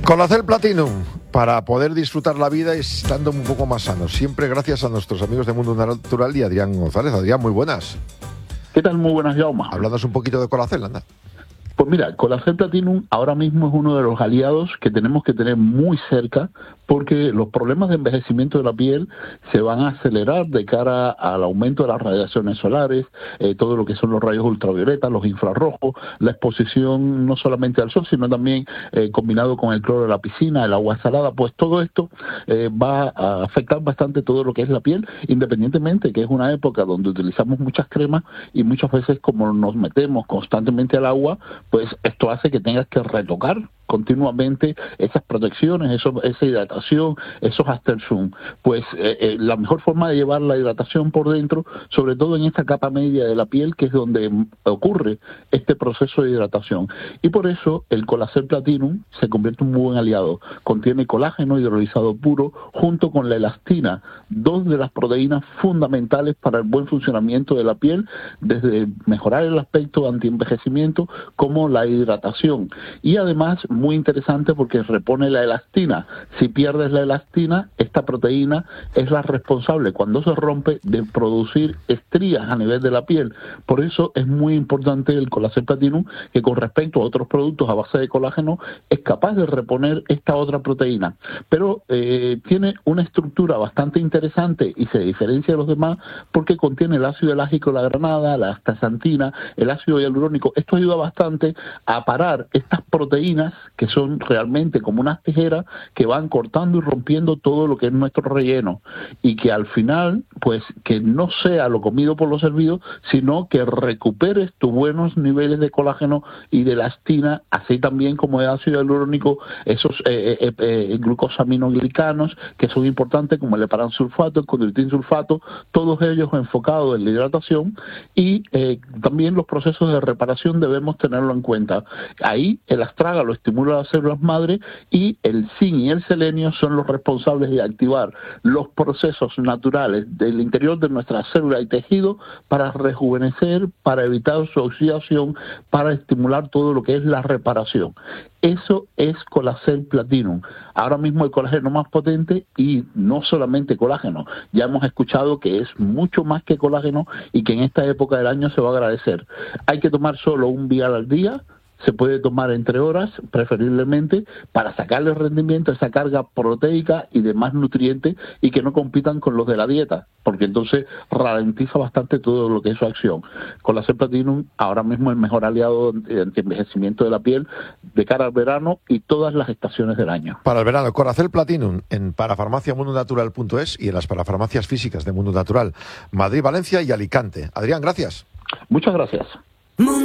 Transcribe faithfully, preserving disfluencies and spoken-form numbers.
Colacel Platinum, para poder disfrutar la vida estando un poco más sanos. Siempre gracias a nuestros amigos de Mundo Natural y Adrián González. Adrián, muy buenas. ¿Qué tal? Muy buenas, Jaume. Háblanos un poquito de Colacel, anda. Pues mira, Colacel Platinum ahora mismo es uno de los aliados que tenemos que tener muy cerca, porque los problemas de envejecimiento de la piel se van a acelerar de cara al aumento de las radiaciones solares, eh, todo lo que son los rayos ultravioletas, los infrarrojos, la exposición no solamente al sol, sino también eh, combinado con el cloro de la piscina, el agua salada, pues todo esto eh, va a afectar bastante todo lo que es la piel, independientemente que es una época donde utilizamos muchas cremas y muchas veces como nos metemos constantemente al agua, pues esto hace que tengas que retocar continuamente esas protecciones, eso, esa hidratación, esos aftersun. Pues eh, eh, la mejor forma de llevar la hidratación por dentro, sobre todo en esta capa media de la piel, que es donde ocurre este proceso de hidratación. Y por eso el Colacel Platinum se convierte en un muy buen aliado. Contiene colágeno hidrolizado puro junto con la elastina, dos de las proteínas fundamentales para el buen funcionamiento de la piel, desde mejorar el aspecto antienvejecimiento como la hidratación. Y además, muy interesante porque repone la elastina. Si pierdes la elastina, esta proteína es la responsable cuando se rompe de producir estrías a nivel de la piel. Por eso es muy importante el Colacel Platinum, que con respecto a otros productos a base de colágeno es capaz de reponer esta otra proteína. Pero eh, tiene una estructura bastante interesante y se diferencia de los demás porque contiene el ácido elágico de la granada, la astaxantina, el ácido hialurónico. Esto ayuda bastante a parar estas proteínas que son realmente como unas tijeras que van cortando y rompiendo todo lo que es nuestro relleno, y que al final, pues, que no sea lo comido por lo servido, sino que recuperes tus buenos niveles de colágeno y de elastina, así también como de ácido hialurónico, esos eh, eh, eh, glucosaminoglicanos que son importantes, como el heparansulfato, el condroitinsulfato, todos ellos enfocados en la hidratación, y eh, también los procesos de reparación debemos tenerlo en cuenta. Ahí el astrágalo estimula las células madre y el zinc y el selenio son los responsables de activar los procesos naturales del interior de nuestras células y tejido para rejuvenecer, para evitar su oxidación, para estimular todo lo que es la reparación. Eso es Colacel Platinum. Ahora mismo el colágeno más potente, y no solamente colágeno. Ya hemos escuchado que es mucho más que colágeno y que en esta época del año se va a agradecer. Hay que tomar solo un vial al día. Se puede tomar entre horas, preferiblemente, para sacarle rendimiento a esa carga proteica y demás nutrientes y que no compitan con los de la dieta, porque entonces ralentiza bastante todo lo que es su acción. Colacel Platinum ahora mismo es el mejor aliado de antienvejecimiento de la piel de cara al verano y todas las estaciones del año. Para el verano, Colacel Platinum en parafarmacia mundo natural punto es y en las parafarmacias físicas de Mundo Natural, Madrid, Valencia y Alicante. Adrián, gracias. Muchas gracias.